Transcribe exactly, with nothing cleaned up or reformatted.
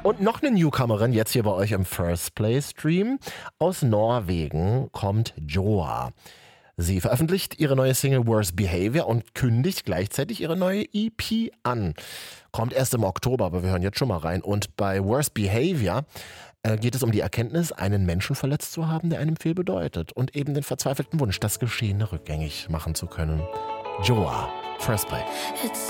Und noch eine Newcomerin jetzt hier bei euch im First Play Stream. Aus Norwegen kommt Joa. Sie veröffentlicht ihre neue Single Worst Behavior und kündigt gleichzeitig ihre neue E P an. Kommt erst im Oktober, aber wir hören jetzt schon mal rein. Und bei Worst Behavior äh, geht es um die Erkenntnis, einen Menschen verletzt zu haben, der einem viel bedeutet. Und eben den verzweifelten Wunsch, das Geschehene rückgängig machen zu können. Joa, First Play.